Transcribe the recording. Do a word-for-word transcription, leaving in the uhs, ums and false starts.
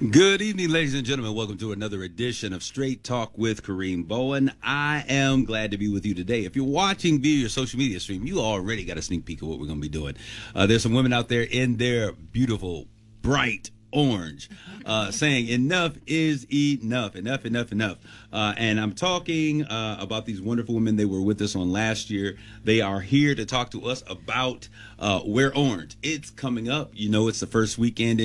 Good evening, ladies and gentlemen. Welcome to another edition of Straight Talk with Kareem Bowen. I am glad to be with you today. If you're watching via your social media stream, you already got a sneak peek of what we're going to be doing. Uh, there's some women out there in their beautiful, bright orange uh, saying enough is enough, enough, enough, enough. Uh, and I'm talking uh, about these wonderful women. They were with us on last year. They are here to talk to us about uh, Wear Orange. It's coming up. You know, it's the first weekend